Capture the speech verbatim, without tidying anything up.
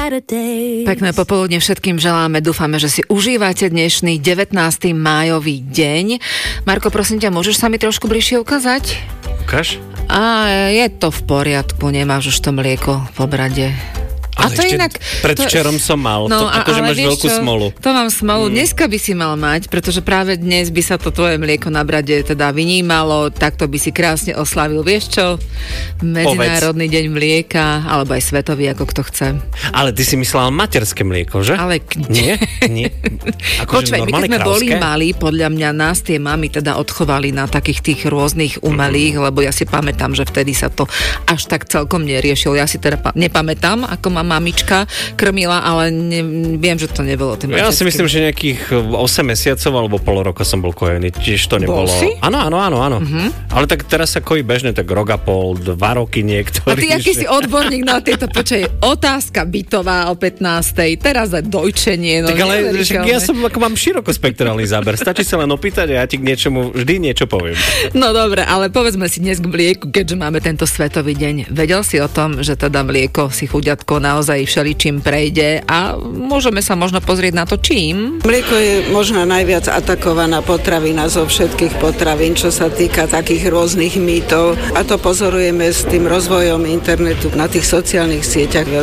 Saturday. Pekné popoludne všetkým želáme, dúfame, že si užívate dnešný devätnásty májový deň. Marko, prosím ťa, môžeš sa mi trošku bližšie ukázať? Ukáž? A je to v poriadku, nemáš už to mlieko v obrade. Ale a to ešte inak... predvčerom to, som mal, no, to, akože máš veľkú čo, smolu. To mám smolu, mm. Dneska by si mal mať, pretože práve dnes by sa to tvoje mlieko na brade teda vynímalo, takto by si krásne oslavil, vieš čo? Medzinárodný Povedz. deň mlieka, alebo aj svetový, ako kto chce. Ale ty si myslela materské mlieko, že? Ale Nie? Nie? Akože Počkaj, my keď sme krauské? boli mali, podľa mňa nás tie mami teda odchovali na takých tých rôznych umelých, mm. lebo ja si pamätám, že vtedy sa to až tak celkom neriešilo. Ja si teda pa- nepamätám, ako má mamička krmila, ale ne, viem, že to nebolo tým Ja materským. si myslím, že nejakých osem mesiacov alebo pol roka som bol kojený, tiež to nebolo. Bol si? Áno, áno, áno, áno. Uh-huh. Ale tak teraz sa kojí bežne, tak rok a pol, dva roky niektorí. A ty, aký si odborník na tieto, počkaj, otázka bytová o pätnástej, teraz aj dojčenie. No, tak ale však ja som, ako mám širokospektrálny záber, stačí sa len opýtať a ja ti k niečomu vždy niečo poviem. No dobre, ale povedzme si dnes k mlieku, keďže máme tento svetový deň. Vedel si o tom, že teda mlieko si chuďatko naozaj všeličím prejde a môžeme sa možno pozrieť na to čím. Mlieko je možno najviac atakovaná potravina zo všetkých potravín, čo sa týka takých rôznych mýtov a to pozorujeme s tým rozvojom internetu na tých sociálnych sieťach.